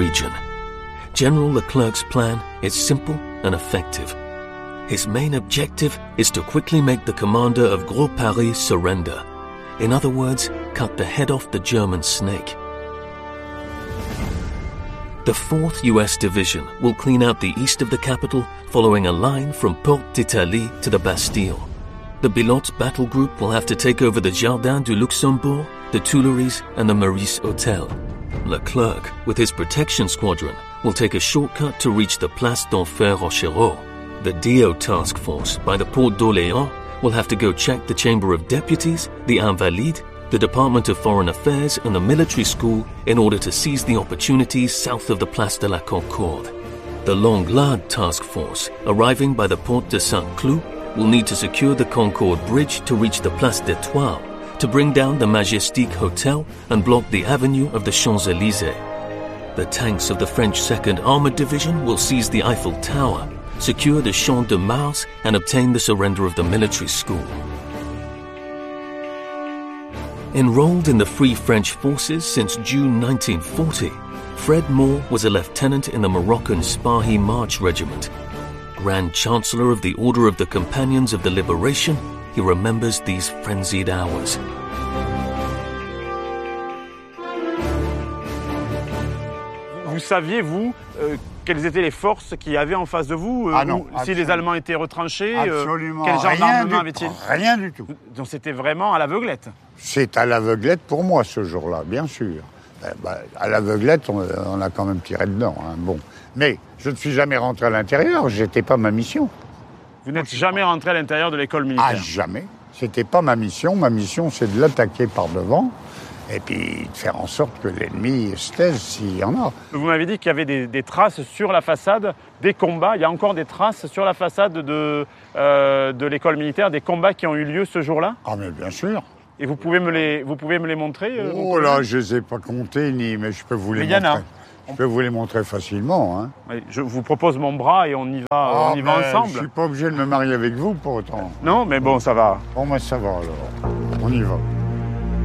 region. General Leclerc's plan is simple and effective. His main objective is to quickly make the commander of Gros Paris surrender. In other words, cut the head off the German snake. The 4th US Division will clean out the east of the capital following a line from Porte d'Italie to the Bastille. The Bilotte battle group will have to take over the Jardin du Luxembourg, the Tuileries and the Meurice Hotel. Leclerc, with his protection squadron, will take a shortcut to reach the Place d'Enfer Rochereau. The Dio task force by the Porte d'Orléans will have to go check the Chamber of Deputies, the Invalides, the Department of Foreign Affairs and the military school in order to seize the opportunities south of the Place de la Concorde. The Langlade task force, arriving by the Porte de Saint-Cloud, will need to secure the Concorde Bridge to reach the Place d'Étoile, to bring down the Majestic Hotel and block the avenue of the Champs-Élysées. The tanks of the French 2nd Armored Division will seize the Eiffel Tower, secure the Champ de Mars and obtain the surrender of the military school. Enrolled in the Free French Forces since June 1940, Fred Moore was a lieutenant in the Moroccan Spahi March Regiment. Grand Chancellor of the Order of the Companions of the Liberation, he remembers these frenzied hours. Vous saviez, vous, quelles étaient les forces qu'il y avait en face de vous non, si les Allemands étaient retranchés, absolument quel genre d'armement avait-il? Rien du tout. Donc c'était vraiment à l'aveuglette. C'est à l'aveuglette pour moi ce jour-là, bien sûr. À l'aveuglette, on a quand même tiré dedans. Hein. Bon. Mais je ne suis jamais rentré à l'intérieur, c'était pas ma mission. Vous n'êtes jamais rentré à l'intérieur de l'école militaire? Ah, jamais. C'était pas ma mission. Ma mission, c'est de l'attaquer par devant et puis de faire en sorte que l'ennemi se taise s'il y en a. Vous m'avez dit qu'il y avait des traces sur la façade des combats. Il y a encore des traces sur la façade de l'école militaire, des combats qui ont eu lieu ce jour-là? Ah, mais bien sûr. Et vous pouvez me les montrer? Oh là, je ne les ai pas comptés, mais je peux vous les montrer. Je peux vous les montrer facilement. Hein. Oui, je vous propose mon bras et on y va ensemble. Je ne suis pas obligé de me marier avec vous pour autant. Non, mais bon, ça va. Bon, moi, ça va alors. On y va.